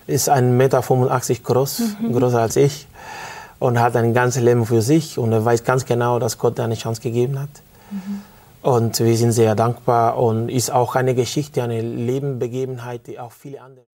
ist 1,85 Meter groß, größer als ich und hat ein ganzes Leben für sich und er weiß ganz genau, dass Gott eine Chance gegeben hat. Und wir sind sehr dankbar und ist auch eine Geschichte, eine Lebensbegebenheit, die auch viele andere